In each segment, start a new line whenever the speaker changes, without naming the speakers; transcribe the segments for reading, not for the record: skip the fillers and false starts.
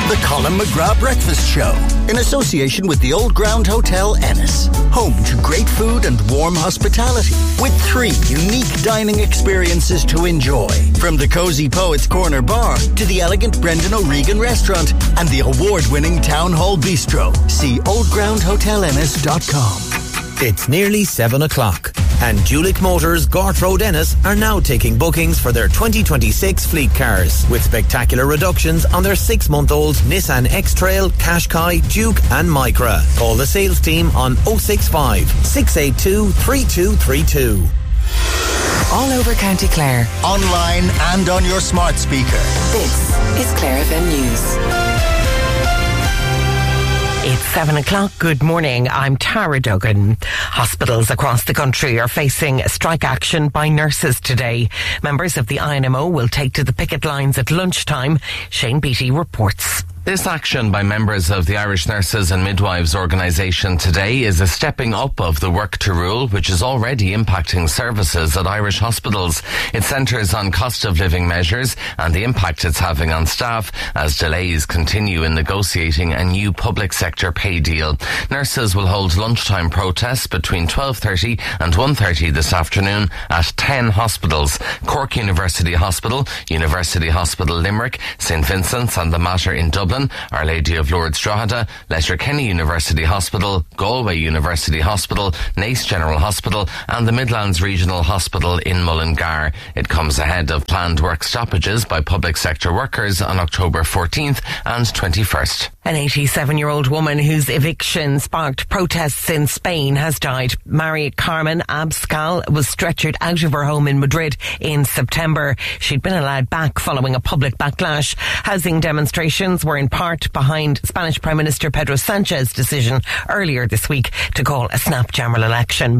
The Colin McGrath Breakfast Show, in association with the Old Ground Hotel Ennis. Home to great food and warm hospitality, with 3 unique dining experiences to enjoy. From the Cozy Poets Corner Bar to the elegant Brendan O'Regan Restaurant and the award-winning Town Hall Bistro. See oldgroundhotelennis.com.
It's nearly 7 o'clock and Julick Motors Gort Road Ennis are now taking bookings for their 2026 fleet cars with spectacular reductions on their 6-month-old Nissan X-Trail, Qashqai, Duke and Micra. Call the sales team on 065 682 3232.
All over County Clare.
Online and on your smart speaker.
This is Clare FM News.
It's 7 o'clock. Good morning. I'm Tara Duggan. Hospitals across the country are facing strike action by nurses today. Members of the INMO will take to the picket lines at lunchtime. Shane Beattie reports.
This action by members of the Irish Nurses and Midwives organisation today is a stepping up of the work to rule, which is already impacting services at Irish hospitals. It centres on cost of living measures and the impact it's having on staff as delays continue in negotiating a new public sector pay deal. Nurses will hold lunchtime protests between 12:30 and 1:30 this afternoon at 10 hospitals: Cork University Hospital, University Hospital Limerick, St Vincent's and the Mater in Dublin, Our Lady of Lourdes Drogheda, Letterkenny University Hospital, Galway University Hospital, Naas General Hospital and the Midlands Regional Hospital in Mullingar. It comes ahead of planned work stoppages by public sector workers on October 14th and 21st.
An 87-year-old woman whose eviction sparked protests in Spain has died. Maria Carmen Abascal was stretchered out of her home in Madrid in September. She'd been allowed back following a public backlash. Housing demonstrations were in part behind Spanish Prime Minister Pedro Sanchez's decision earlier this week to call a snap general election.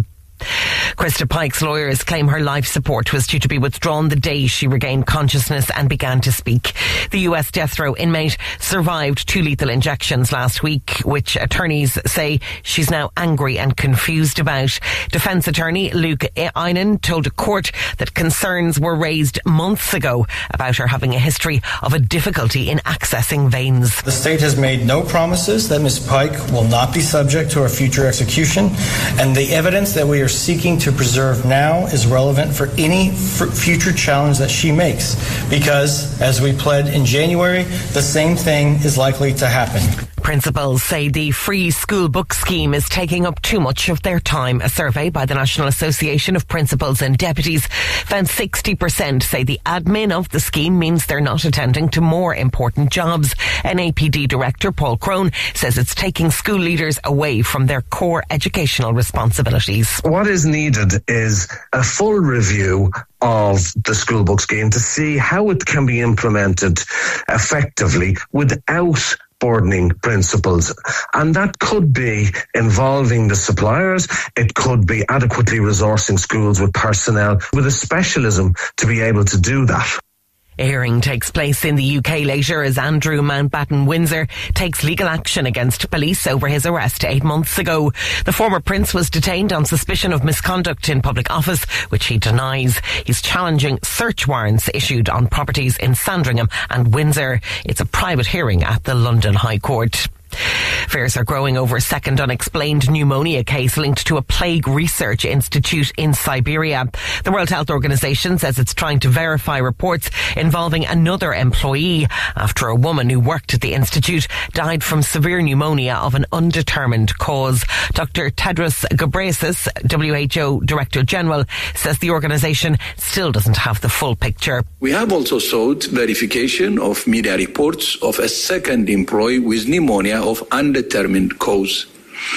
Krista Pike's lawyers claim her life support was due to be withdrawn the day she regained consciousness and began to speak. The US death row inmate survived 2 lethal injections last week, which attorneys say she's now angry and confused about. Defence attorney Luke Einan told a court that concerns were raised months ago about her having a history of a difficulty in accessing veins.
The state has made no promises that Ms. Pike will not be subject to a future execution, and the evidence that we are seeking to preserve now is relevant for any future challenge that she makes, because, as we pled in January, the same thing is likely to happen.
Principals say the free school book scheme is taking up too much of their time. A survey by the National Association of Principals and Deputies found 60% say the admin of the scheme means they're not attending to more important jobs. NAPD Director Paul Crone says it's taking school leaders away from their core educational responsibilities.
What is needed is a full review of the school book scheme to see how it can be implemented effectively without burdening principals, and that could be involving the suppliers. It could be adequately resourcing schools with personnel with a specialism to be able to do that.
A hearing takes place in the UK later as Andrew Mountbatten Windsor takes legal action against police over his arrest 8 months ago. The former prince was detained on suspicion of misconduct in public office, which he denies. He's challenging search warrants issued on properties in Sandringham and Windsor. It's a private hearing at the London High Court. Fears are growing over a second unexplained pneumonia case linked to a plague research institute in Siberia. The World Health Organization says it's trying to verify reports involving another employee after a woman who worked at the institute died from severe pneumonia of an undetermined cause. Dr. Tedros Ghebreyesus, WHO Director General, says the organization still doesn't have the full picture.
We have also sought verification of media reports of a second employee with pneumonia of undetermined cause.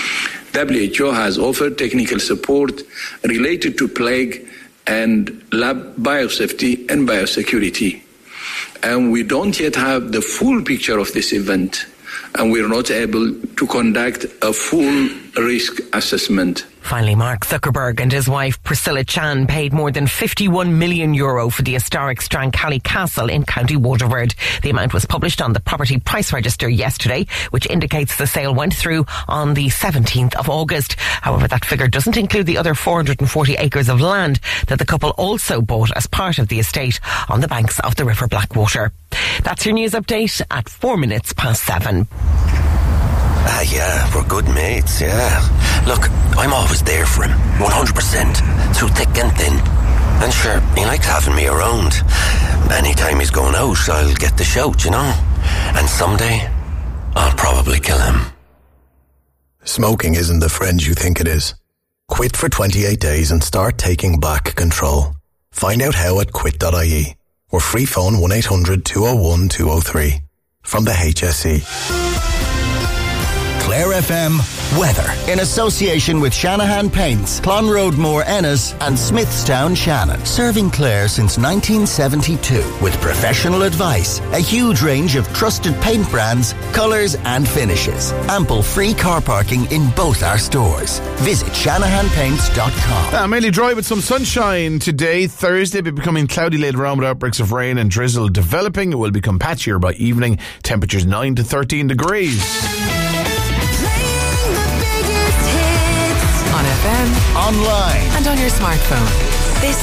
WHO has offered technical support related to plague and lab biosafety and biosecurity. And we don't yet have the full picture of this event, and we're not able to conduct a full risk assessment.
Finally, Mark Zuckerberg and his wife Priscilla Chan paid more than €51 million for the historic Strancally Castle in County Waterford. The amount was published on the property price register yesterday, which indicates the sale went through on the 17th of August. However, that figure doesn't include the other 440 acres of land that the couple also bought as part of the estate on the banks of the River Blackwater. That's your news update at 7:04.
Yeah, we're good mates, yeah. Look, I'm always there for him, 100%, through thick and thin. And sure, he likes having me around. Anytime he's going out, I'll get the shout, you know. And someday, I'll probably kill him.
Smoking isn't the friend you think it is. Quit for 28 days and start taking back control. Find out how at quit.ie or free phone 1800 201 203 from the HSE.
Clare FM weather in association with Shanahan Paints, Clonroadmore Ennis and Smithstown Shannon. Serving Clare since 1972 with professional advice, a huge range of trusted paint brands, colours and finishes. Ample free car parking in both our stores. Visit shanahanpaints.com.
Mainly dry with some sunshine today. Thursday will be becoming cloudy later on with outbreaks of rain and drizzle developing. It will become patchier by evening. Temperatures 9 to 13 degrees.
On FM,
online
and on your smartphone.